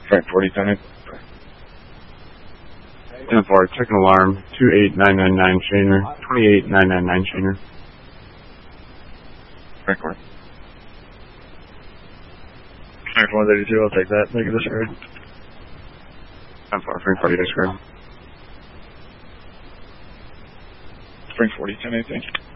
Frank 40, 10 10-4, check an alarm, 28999 Shaner, 28999 Shaner. Frank 40. Frank 132, I'll take that. Make it discard. 10-4, Frank 40, discard. Frank 40, 10 anything.